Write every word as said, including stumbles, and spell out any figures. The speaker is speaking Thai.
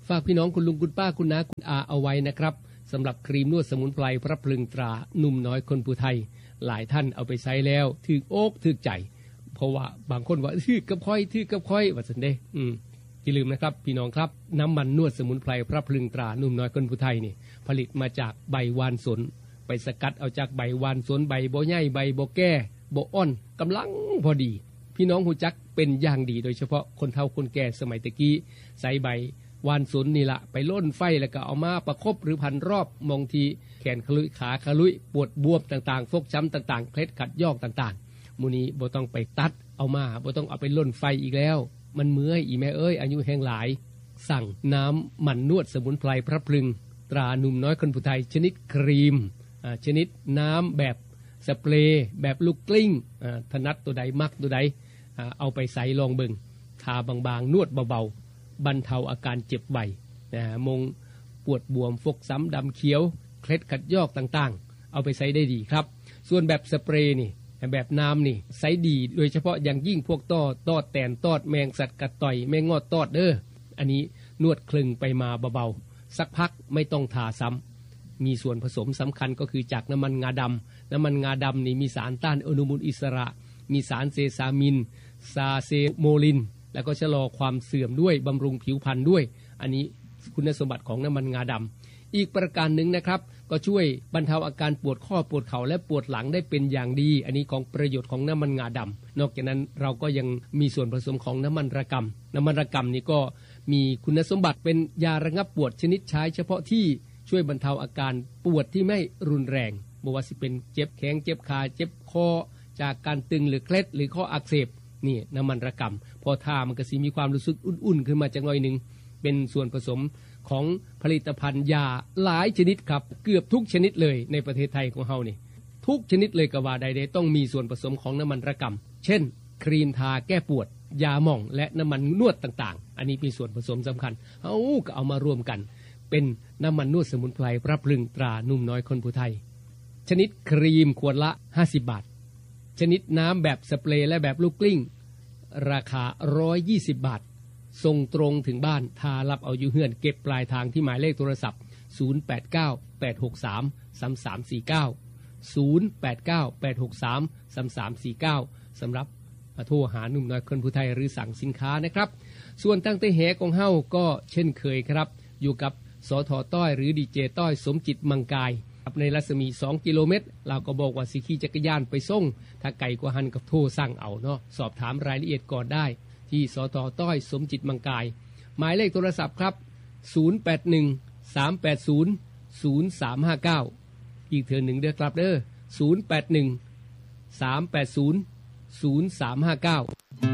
ฝากพี่น้องคุณลุงคุณป้าคุณน้าคุณอาเอาไว้นะครับสำหรับครีมนวดสมุนไพรพระพลึงตราหนุ่มน้อยคนผู้ไทยหลายท่านเอาไปใช้แล้วถึกอกถึกใจเพราะว่าบางคนว่าถือกับค่อยถือกับค่อยว่าซั่นเด้อืมอย่าลืมนะครับพี่น้องครับน้ำมันนวดสมุนไพรพระพลึงตราหนุ่มน้อยคนผู้ไทยนี่ผลิตมาจากใบวานสนไปสกัดเอาจากใบวานสนใบบ่ใหญ่ใบบ่แก่บ่อ่อนกำลังพอดีพี่น้องฮู้จักเป็นอย่างดีโดยเฉพาะคนเฒ่าคนแก่สมัยตะกี้ใส่ใบวานสนนี่ละไปล่นไฟแล้วก็เอามาประคบหรือพันรอบมองทีแขนขลุยขาขลุยปวดบวมต่างๆฟกช้ำต่างๆเคล็ดขัดยอกต่างๆมื้อนี้บ่ต้องไปตัดเอามาบ่ต้องเอาไปล่นไฟอีกแล้วมันเมื่อยอีแม่เอ้ยอายุแห้งหลายสั่งน้ำมันนวดสมุนไพรพระพลึงตราหนุ่มน้อยคนผู้ไทยชนิดครีมอ่าชนิดน้ำแบบสเปรย์แบบลูกกลิ้งอ่าถนัดตัวใดมักตัวใดอ่าเอาไปใส่ลองเบิ่งทาบางๆนวดเบาๆบรรเทาอาการเจ็บใบนะมงปวดบวมฟกช้ำดำเขียวเคล็ดขัดยอกต่างๆเอาไปใช้ได้ดีครับส่วนแบบสเปรย์นี่แบบน้ำนี่ใช้ดีโดยเฉพาะอย่างยิ่งพวกต้อตอดแตนตอดแมงสัตว์กัดต่อยแมงงอดตอดเด้ออันนี้นวดคลึงไปมาเบาๆสักพักไม่ต้องทาซ้ำมีส่วนผสมสำคัญก็คือจากน้ำมันงาดำน้ำมันงาดำนี่มีสารต้านอนุมูลอิสระมีสารเซซามินซาเซโมลินแล้วก็ชะลอความเสื่อมด้วยบำรุงผิวพรรณด้วยอันนี้คุณสมบัติของน้ำมันงาดำอีกประการหนึ่งนะครับก็ช่วยบรรเทาอาการปวดข้อปวดเข่าและปวดหลังได้เป็นอย่างดีอันนี้ของประโยชน์ของน้ำมันงาดำนอกจากนั้นเราก็ยังมีส่วนผสมของน้ำมันระกำน้ำมันระกำนี่ก็มีคุณสมบัติเป็นยาระงับปวดชนิดใช้เฉพาะที่ช่วยบรรเทาอาการปวดที่ไม่รุนแรงบ่ว่าสิเป็นเจ็บแข้งเจ็บขาเจ็บคอจากการตึงหรือเคล็ดหรือข้ออักเสบนี่น้ำมันระกำพอทามันก็สิมีความรู้สึกอุ่นๆขึ้นมาจักหน่อยนึงเป็นส่วนผสมของผลิตภัณฑ์ยาหลายชนิดครับเกือบทุกชนิดเลยในประเทศไทยของเฮานี่ทุกชนิดเลยก็ว่าได้ๆต้องมีส่วนผสมของน้ำมันระกำเช่นครีมทาแก้ปวดยาหม่องและน้ำมันนวดต่างๆอันนี้มีส่วนผสมสำคัญเอ้าก็เอามารวมกันเป็นน้ำมันนวดสมุนไพรพระพลึงตรานุ่มน้อยคนผู้ไทยชนิดครีมขวดละห้าสิบบาทชนิดน้ำแบบสเปรย์และแบบลูกกลิ้งราคาหนึ่งร้อยยี่สิบบาทส่งตรงถึงบ้านทารับเอาอยู่เฮือนเก็บปลายทางที่หมายเลขโทรศัพท์ศูนย์ แปด เก้า แปด หก สาม สาม สาม สี่ เก้า ศูนย์ แปด เก้า แปด หก สาม สาม สาม สี่ เก้าสำหรับโทรหาหนุ่มน้อยคนผู้ไทยหรือสั่งสินค้านะครับส่วนตั้งแต่แหของเฮาก็เช่นเคยครับอยู่กับสท.ต้อยหรือดีเจต้อยสมจิตมังกายในรัศมีสองกิโลเมตรเราก็บอกว่าสิขี่จักรยานไปส่งถ้าไกลกว่าหันก็โทรสั่งเอาเนาะสอบถามรายละเอียดก่อนได้ที่สท.ต้อยสมจิตมังกายหมายเลขโทรศัพท์ครับศูนย์ แปด หนึ่ง สาม แปด ศูนย์ ศูนย์ สาม ห้า เก้าอีกเทื่อหนึ่งเด้อครับเด้อศูนย์ แปด หนึ่ง สาม แปด ศูนย์ ศูนย์ สาม ห้า เก้า